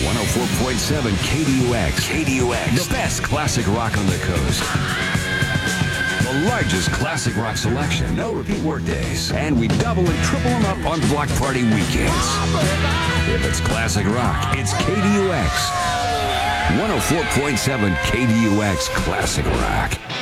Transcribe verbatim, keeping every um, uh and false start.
one oh four point seven K D U X. K D U X. The best classic rock on the coast. The largest classic rock selection. No repeat workdays. And we double and triple them up on block party weekends. If it's classic rock, it's K D U X. one oh four point seven K D U X Classic Rock.